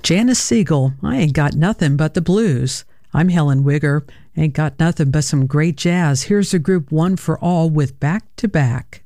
Janice Siegel, I Ain't Got Nothing But the Blues. I'm Helen Wigger. Ain't got nothing but some great jazz. Here's the group One for All with Back to Back.